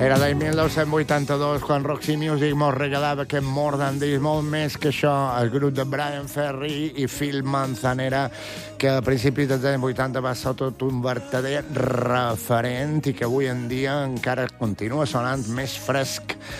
Era del 1982, quan Roxy Music mos regalava aquest More Than This, molt més que això, el grup de Brian Ferry i Phil Manzanera, que a principis dels anys 80 va ser tot un verdader referent i que avui en dia encara continua sonant més fresc